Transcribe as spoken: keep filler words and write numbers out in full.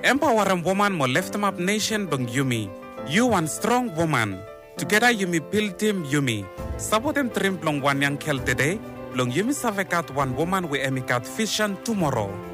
Empowering woman mo lift up nation bang Yumi. You one strong woman. Together Yumi build team Yumi. Support them trim long one young kel today. Long Yumi savekat one woman we emikat vision tomorrow.